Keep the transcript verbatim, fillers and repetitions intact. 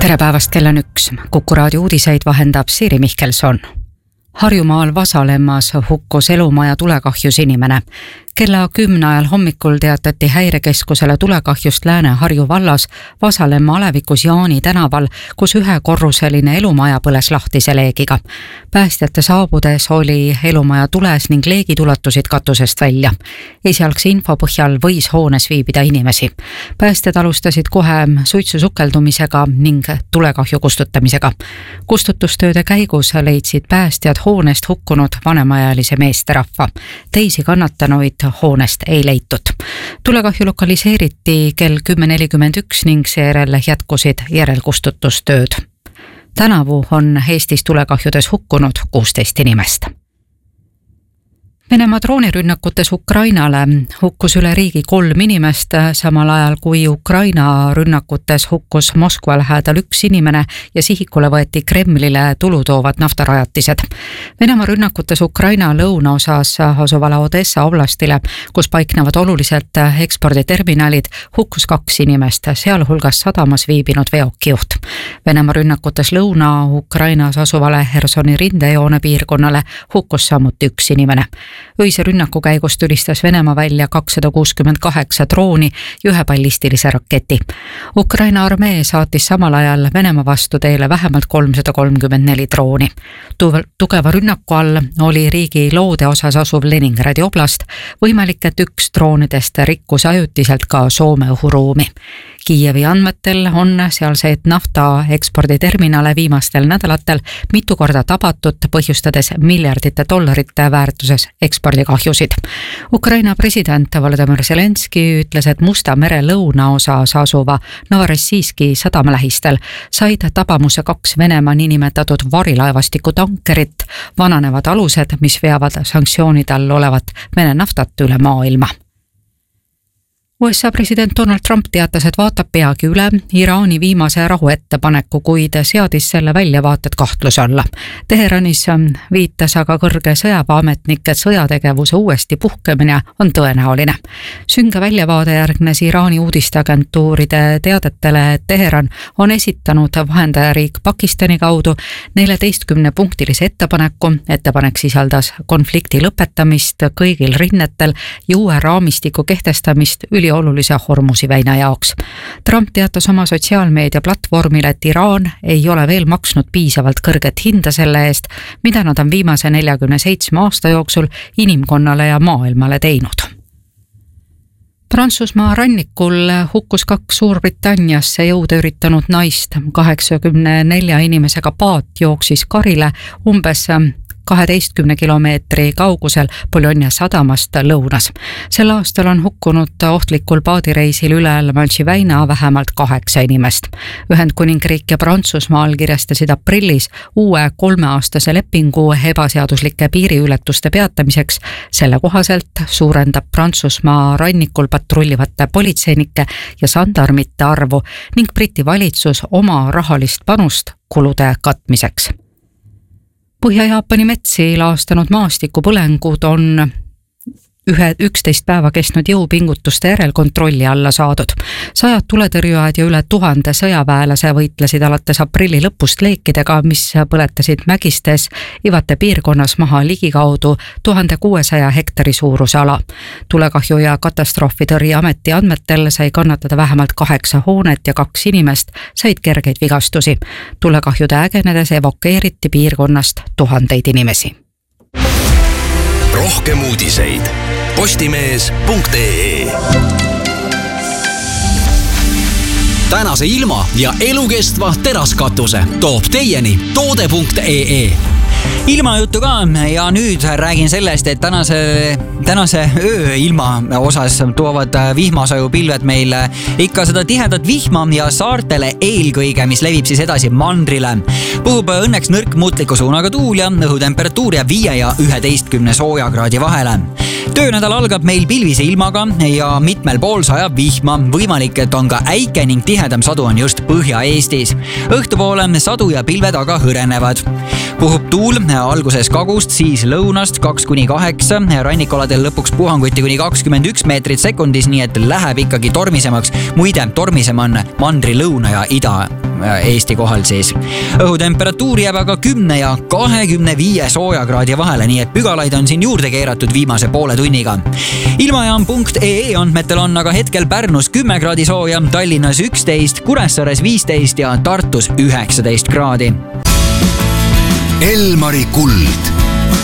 Tere päevast, kell on üks. Kuku raadio uudiseid vahendab Siiri Mihkelson. Harjumaal Vasalemmas hukkus elumaja tulekahjus inimene. Kella kümne ajal hommikul teatati häirekeskusele tulekahjust Lääne-Harju vallas Vasalemma alevikus Jaani tänaval, kus ühekorruseline elumaja põles lahtise leegiga. Päästjate saabudes oli elumaja tules ning leegid ulatusid katusest välja. Esialgse info põhjal võis hoones viibida inimesi. Päästjad alustasid kohe suitsusukeldumisega ning tulekahju kustutamisega. Kustutustööde käigus leidsid päästjad hoonest hukkunud vanemaealise meesterahva. Teisi kannatanuid hoonest ei leitud. Tulekahju lokaliseeriti kell kümme nelikümmend üks ning seejärel jätkusid järelkustutustööd. Tänavu on Eestis tulekahjudes hukkunud kuusteist inimest. Venemaa droonirünnakutes Ukrainale hukkus üle riigi kolm inimest, samal ajal kui Ukraina rünnakutes hukkus Moskva lähedal üks inimene ja sihikule võeti Kremlile tulu toovad naftarajatised. Venemaa rünnakutes Ukraina lõunaosas asuvale Odessa oblastile, kus paiknevad oluliselt eksporditerminalid, hukkus kaks inimest, sealhulgas sadamas viibinud veokijuht. Venemaa rünnakutes Lõuna-Ukrainas asuvale Hersoni rindejoone piirkonnale hukkus samuti üks inimene. Öise rünnaku käigus tulistas Venemaa välja kakssada kuuskümmend kaheksa drooni ja ühe ballistilise raketi. Ukraina armee saatis samal ajal Venemaa vastu teele vähemalt kolmsada kolmkümmend neli drooni. Tugeva rünnaku all oli riigi loode osas asuv Leningradi oblast, võimalik, et üks droonidest rikkus ajutiselt ka Soome õhuruumi. Kiievi andmetel on sealseid nafta eksporditerminale viimastel nädalatel mitu korda tabatud, põhjustades miljardite dollarite väärtuses ekspordikahjusid. Ukraina president Volodymyr Zelenski ütles, et Musta mere lõunaosas asuva Novorossijski sadama lähistel said tabamuse kaks Venemaa niinimetatud varilaevastiku tankerit, vananevad alused, mis veavad sanktsioonide all olevat Vene naftat üle maailma. U S A president Donald Trump teatas, et vaatab peagi üle Iraani viimase rahuettepaneku, kuid seadis selle väljavaated kahtluse alla. Teheranis viitas aga kõrge sõjaväeametnik, et sõjategevuse uuesti puhkemine on tõenäoline. Sünge väljavaade järgnes Iraani uudisteagentuuride teadetele, et Teheran on esitanud vahendajariik Pakistani kaudu neljateistkümne punktilise ettepaneku. Ettepanek sisaldas konflikti lõpetamist kõigil rinnetel ja uue raamistiku kehtestamist üli olulise Hormusi väina jaoks. Trump teatas oma sotsiaalmeedia platvormile, et Iraan ei ole veel maksnud piisavalt kõrget hinda selle eest, mida nad on viimase neljakümne seitsme aasta jooksul inimkonnale ja maailmale teinud. Prantsusmaa rannikul hukkus kaks Suurbritanniasse jõuda üritanud naist. kaheksakümne nelja inimesega paat jooksis karile umbes kaheteistkümne kilomeetri kaugusel Bologna sadamast lõunas. Sel aastal on hukkunud ohtlikul paadireisil üle La Manche'i väina vähemalt kaheksa inimest. Ühendkuningriik ja Prantsusmaa allkirjastasid aprillis uue kolmeaastase lepingu ebaseaduslike piiriületuste peatamiseks. Selle kohaselt suurendab Prantsusmaa rannikul patrullivate politseinike ja sandarmite arvu ning Briti valitsus oma rahalist panust kulude katmiseks. Põhja-Jaapani metsi laastanud maastikupõlengud on ühe üksteist päeva kestnud jõupingutuste järel kontrolli alla saadud. Sajad tuletõrjujad ja üle tuhande sõjaväelase võitlesid alates aprilli lõpust leekidega, mis põletasid mägistes Ivate piirkonnas maha ligikaudu tuhande kuuesaja hektari suuruse ala. Tulekahju ja katastroofitõrje ameti andmetel sai kannatada vähemalt kaheksa hoonet ja kaks inimest said kergeid vigastusi. Tulekahjude ägenedes evakueeriti piirkonnast tuhandeid inimesi. Rohkem uudiseid postimees punkt ee. Tänase ilma ja elukestva teraskatuse toob teieni toode punkt ee. Ilmajuttu ka ja nüüd räägin sellest, et tänase, tänase öö ilma osas toovad vihmasajupilved meile ikka seda tihedat vihma ja saartele eelkõige, mis levib siis edasi mandrile. Puhub õnneks nõrk muutliku suunaga tuul ja õhutemperatuur ja viie ja üheteistkümne soojakraadi vahele. Töönädal algab meil pilvise ilmaga ja mitmel pool sajab vihma. Võimalik, et on ka äike ning tihedam sadu on just Põhja-Eestis. Õhtupoole sadu ja pilved aga hõrenevad. Puhub tuul alguses kagust, siis lõunast kaks kuni kaheksa, rannikoladel lõpuks puhanguti kuni kakskümmend üks meetrit sekundis, nii et läheb ikkagi tormisemaks. Muide, tormisem on mandri lõuna ja ida Eesti kohal siis. Õhutemperatuur jääb aga kümne ja kahekümne viie soojakraadi vahele, nii et pügalaid on siin juurde keeratud viimase poole tunniga. Ilmajaam punkt ee andmetel on aga hetkel Pärnus kümme kraadi sooja, Tallinnas üksteist, Kuressaares viisteist ja Tartus üheksateist kraadi. Elmari kuld.